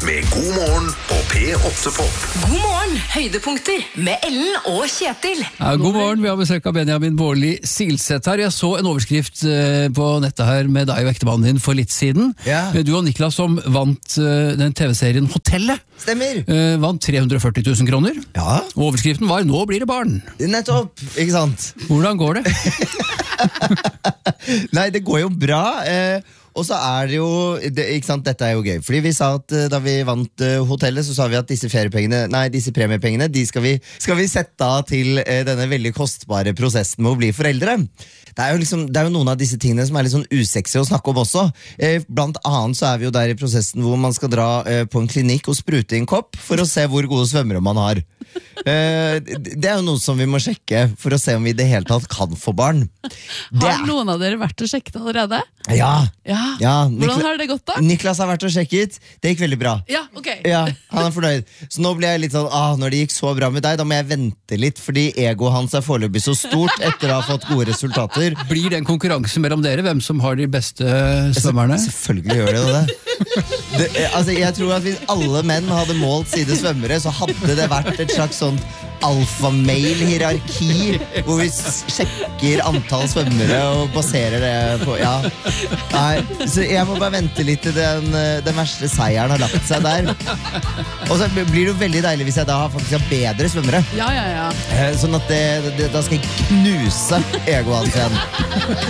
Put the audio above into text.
med God morgen på P8 Pop. God morgen, høydepunkter med Ellen og Kjetil. Ja, god morgen, vi har besøk av Benjamin Bårli Silseth her. Jeg så en overskrift på nettet her med deg og ektemannen din for litt siden. Ja. Du og Niklas som vant den TV-serien Hotellet. Stemmer. Vant 340 000 kroner. Ja. Og overskriften var «Nå blir det barn». Nettopp, ikke sant? Hvordan går det? Nei, det går jo bra. Og så er det jo, ikke sant, dette er jo gøy. Fordi vi sa at da vi vant hotellet, så sa vi at disse premiepengene, de skal vi sette av til denne veldig kostbare prosessen med å bli foreldre. Det er jo noen av disse tingene som er litt sånn usexy å snakke om også. Blant annet så er vi jo der i prosessen hvor man skal dra på en klinikk og sprute i en kopp for å se hvor gode svømmere man har. Det er jo noe som vi må sjekke for å se om vi i det hele tatt kan få barn. Har noen av dere vært og sjekket allerede? Ja. Hvordan har det gått da? Niklas har vært og sjekket. Det gikk veldig bra. Ja, ok. Ja, han er fornøyd. Så nå blir jeg litt sånn, når det gikk så bra med deg, da må jeg vente litt, fordi egoet hans er foreløpig så stort etter å ha fått gode resultater. Blir det en konkurranse mellom dere, hvem som har de beste svømmerne? Selvfølgelig gjør det jo det. Jeg tror at hvis alle menn hadde målt sine svømmere, så hadde det vært et slags sånt alfa-mail-hierarki, hvor vi sjekker antall svømmere og baserer det på, så jeg må bare vente litt til den verste seieren har lagt seg der. Og så blir det jo veldig deilig hvis jeg da faktisk har bedre svømmere. Ja. Sånn at da skal jeg knuse egoet hans igjen.